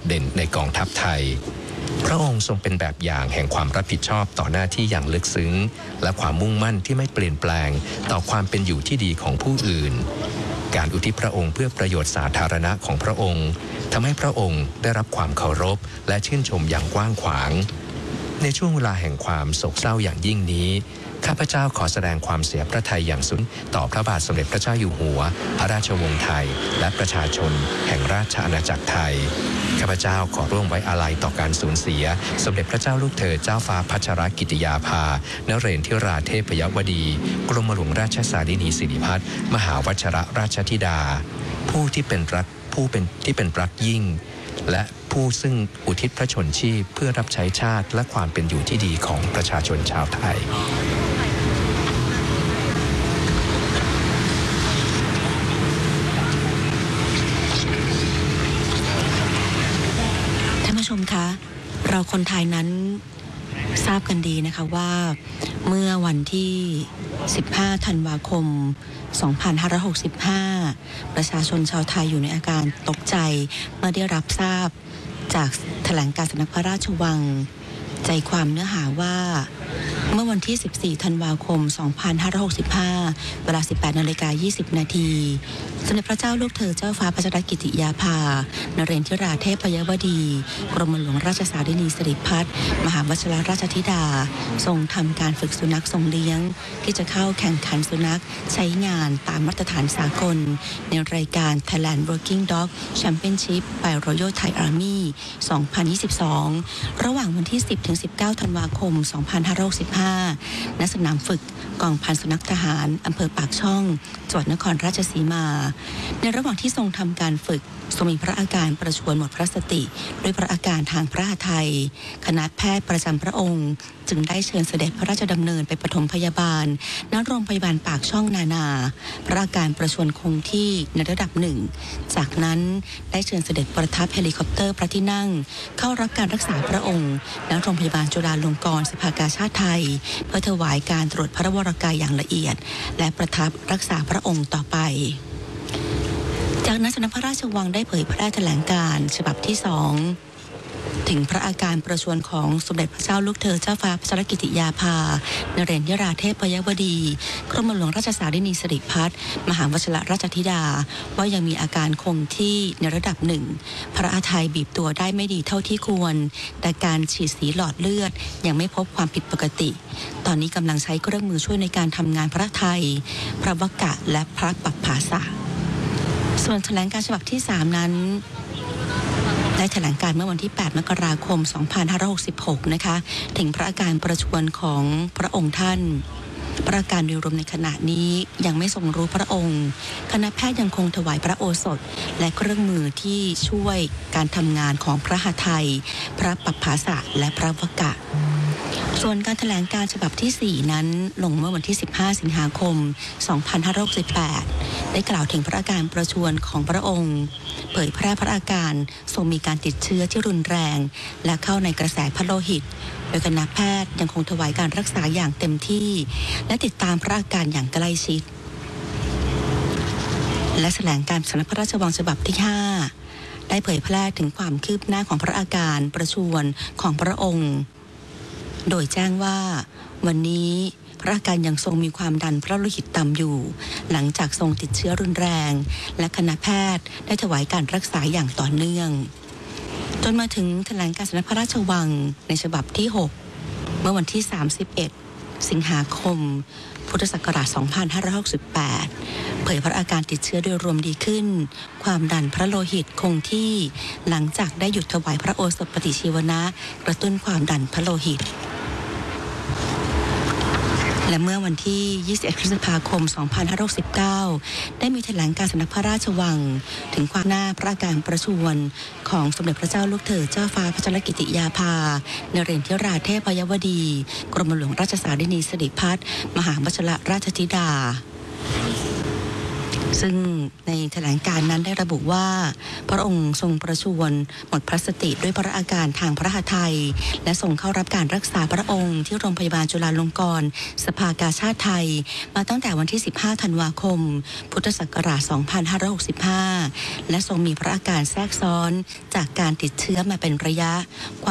เด่นในกองทัพไทยพระองค์ทรงเป็นแบบอย่างแห่งความรับผิดชอบต่อหน้าที่อย่างลึกซึ้งและความมุ่งมั่นที่ไม่เปลี่ยนแปลงต่อความเป็นอยู่ที่ดีของผู้อื่นการอุทิศพระองค์เพื่อประโยชน์สาธารณะของพระองค์ทำให้พระองค์ได้รับความเคารพและชื่นชมอย่างกว้างขวางในช่วงเวลาแห่งความโศกเศร้าอย่างยิ่งนี้ข้าพเจ้าขอแสดงความเสียพระทัยอย่างสุดต่อพระบาทสมเด็จพระเจ้าอยู่หัวพระราชวงศ์ไทยและประชาชนแห่งราชอาณาจักรไทยข้าพเจ้าขอร่วมไว้อาลัยต่อการสูญเสียสมเด็จพระเจ้าลูกเธอเจ้าฟ้าพัชรกิติยาภานเรนทิราเทพยวดีกรมหลวงราชสารินีสิริพัฒน์มหาวชิรราชธิดาผู้ที่เป็นรักยิ่งและผู้ซึ่งอุทิศพระชนชีพเพื่อรับใช้ชาติและความเป็นอยู่ที่ดีของประชาชนชาวไทยท่านผู้ชมคะเราคนไทยนั้นทราบกันดีนะคะว่าเมื่อวันที่15ธันวาคม2565ประชาชนชาวไทยอยู่ในอาการตกใจเมื่อได้รับทราบจากแถลงการสำนักพระราชวังใจความเนื้อหาว่าเมื่อวันที่14ธันวาคม2565เวลา 18:20 นาทีสมเด็จพระเจ้าลูกเธอเจ้าฟ้าพัชรกิติยาภานเรนทิราเทพยวดีกรมหลวงราชสารินีสิริพัฒน์มหาวชิรราชธิดาทรงทำการฝึกสุนัขทรงเลี้ยงที่จะเข้าแข่งขันสุนัขใช้งานตามมาตรฐานสากลในรายการ Thailand Working Dog Championship by Royal Thai Army 2022 ระหว่างวันที่ 10-19 ธันวาคม 2565 ณ สนามฝึกกองพันสุนัขทหารอำเภอปากช่องจังหวัดนครราชสีมาในระหว่างที่ทรงทำการฝึกทรงมีพระอาการประชวรหมดพระสติด้วยพระอาการทางพระทัยคณะแพทย์ประจำพระองค์จึงได้เชิญเสด็จพระราชดำเนินไปปฐมพยาบาลณโรงพยาบาลปากช่องนานาพระอาการประชวรคงที่ในระดับหนึ่งจากนั้นได้เชิญเสด็จประทับเฮลิคอปเตอร์พระที่นั่งเข้ารับการรักษาพระองค์ณโรงพยาบาลจุฬาลงกรณ์สภากาชาดไทยเพื่อถวายการตรวจพระวรกายอย่างละเอียดและประทับรักษาพระองค์ต่อไปจากนั้นสำนักพระราชวังได้เผยแพร่แถลงการฉบับที่2ถึงพระอาการประชวรของสมเด็จพระเจ้าลูกเธอเจ้าฟ้าพัชรกิติยาภานเรนทิราเทพยวดีกรมหลวงราชสารินีสิริพัฒน์มหาวชิรราชธิดาว่ายังมีอาการคงที่ในระดับหนึ่งพระอาทัยบีบตัวได้ไม่ดีเท่าที่ควรแต่การฉีดสีหลอดเลือดยังไม่พบความผิดปกติตอนนี้กำลังใช้เครื่องมือช่วยในการทำงานพระทัยพระวกะและพระปัปภาสะส่วนแถลงการฉบับที่3นั้นได้แถลงการเมื่อวันที่8มกราคม2566นะคะถึงพระอาการประชวรของพระองค์ท่านพระอาการโดยรวมในขณะนี้ยังไม่ทรงรู้พระองค์คณะแพทย์ยังคงถวายพระโอสถและเครื่องมือที่ช่วยการทำงานของพระหทัยพระปัปภาสะและพระวกะส่วนการแถลงการฉบับที่4นั้นลงเมื่อวันที่15สิงหาคม2568ได้กล่าวถึงพระอาการประชวรของพระองค์เผยแพร่พระอาการทรงมีการติดเชื้อที่รุนแรงและเข้าในกระแสพระโลหิตโดยคณะแพทย์ยังคงถวายการรักษาอย่างเต็มที่และติดตามพระอาการอย่างใกล้ชิดและแถลงการสำนักพระราชวังฉบับที่5ได้เผยแพร่ถึงความคืบหน้าของพระอาการประชวรของพระองค์โดยแจ้งว่าวันนี้พระอาการยังทรงมีความดันพระโลหิตต่ำอยู่หลังจากทรงติดเชื้อรุนแรงและคณะแพทย์ได้ถวายการรักษาอย่างต่อเนื่องจนมาถึงแถลงการสำนักพระราชวังในฉบับที่6เมื่อวันที่31สิงหาคมพุทธศักราช2568เผยพระอาการติดเชื้อโดยรวมดีขึ้นความดันพระโลหิตคงที่หลังจากได้หยุดถวายพระโอสถปฏิชีวนะกระตุ้นความดันพระโลหิตและเมื่อวันที่21พฤษภาคม2569ได้มีแถลงการสำนักพระราชวังถึงความหน้าพระอาการประชวรของสมเด็จพระเจ้าลูกเธอเจ้าฟ้าพัชรกิติยาภานเรนทิราเทพยวดีกรมหลวงราชสารินีสิริพัฒน์มหาวชิรราชธิดาซึ่งในแถลงการณ์นั้นได้ระบุว่าพระองค์ทรงประชวรหมดพระสติด้วยพระอาการทางพระหทัยและทรงเข้ารับการรักษาพระองค์ที่โรงพยาบาลจุฬาลงกรณ์สภากาชาติไทยมาตั้งแต่วันที่ 15 ธันวาคม พุทธศักราช 2565 และทรงมีพระอาการแทรกซ้อนจากการติดเชื้อมาเป็นระยะ